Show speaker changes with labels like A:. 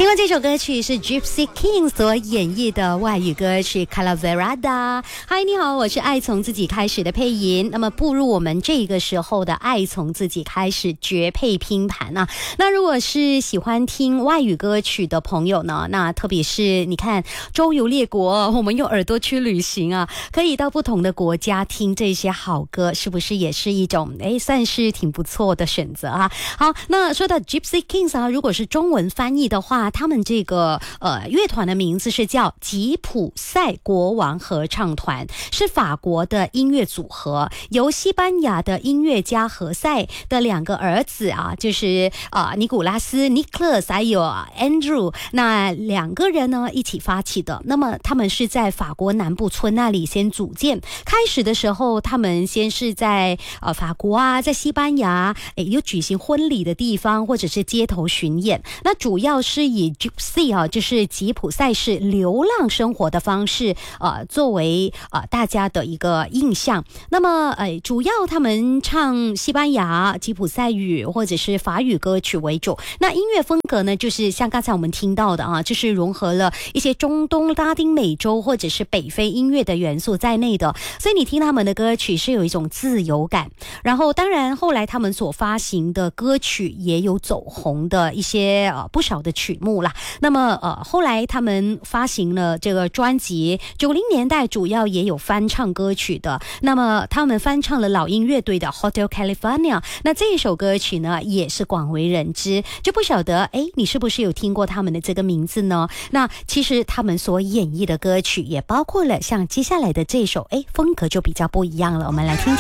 A: 听过这首歌曲是 Gypsy King 所演绎的外语歌曲 Calaverada。 嗨，你好，我是爱从自己开始的配音。那么步入我们这个时候的爱从自己开始绝配拼盘啊。那如果是喜欢听外语歌曲的朋友呢，那特别是你看周游列国，我们用耳朵去旅行啊，可以到不同的国家听这些好歌，是不是也是一种算是挺不错的选择啊？好，那说到 Gypsy Kings 啊，如果是中文翻译的话，他们这个乐团的名字是叫吉普赛国王合唱团，是法国的音乐组合，由西班牙的音乐家何塞的两个儿子啊，就是尼古拉斯 Nicholas 还有 Andrew， 那两个人呢一起发起的。那么他们是在法国南部村那里先组建，开始的时候他们先是在法国啊，在西班牙有举行婚礼的地方或者是街头巡演，那主要是以 Gypsy 啊，就是吉普赛式流浪生活的方式作为大家的一个印象。那么主要他们唱西班牙吉普赛语或者是法语歌曲为主，那音乐风格呢就是像刚才我们听到的啊，就是融合了一些中东拉丁美洲或者是北非音乐的元素在内的，所以你听他们的歌曲是有一种自由感。然后当然后来他们所发行的歌曲也有走红的一些不少的曲目啦。那么后来他们发行了这个专辑，90年代主要也有翻唱歌曲的，那么他们翻唱了老鹰乐队的 Hotel California， 那这一首歌曲呢也是广为人知，就不晓得你是不是有听过他们的这个名字呢？那其实他们所演绎的歌曲也包括了像接下来的这首风格就比较不一样了，我们来听听。